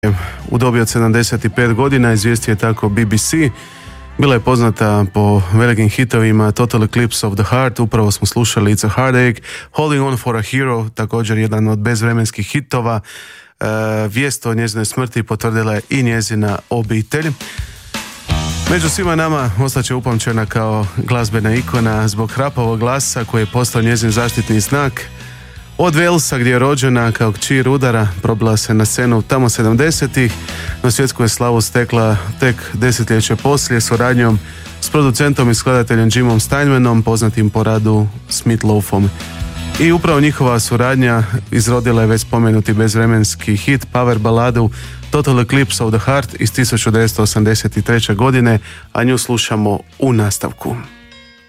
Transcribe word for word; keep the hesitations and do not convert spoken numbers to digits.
U dobi od sedamdeset pet godina, izvijestio je tako B B C. Bila je poznata po velikim hitovima Total Eclipse of the Heart, upravo smo slušali It's a Heartache, Holding on for a Hero, također jedan od bezvremenskih hitova. E, vijest o njezinoj smrti potvrdila je i njezina obitelj. Među svima nama ostaće upamćena kao glazbena ikona zbog hrapavog glasa koji je postao njezin zaštitni znak. Od Walesa, gdje je rođena kao kći rudara, probila se na scenu tamo sedamdesetih, no svjetsku je slavu stekla tek desetljeće poslije suradnjom s producentom i skladateljem Jimom Steinmanom, poznatim po radu s Meat Loafom. I upravo njihova suradnja izrodila je već spomenuti bezvremenski hit, power baladu Total Eclipse of the Heart iz tisuću devetsto osamdeset treće godine, a nju slušamo u nastavku.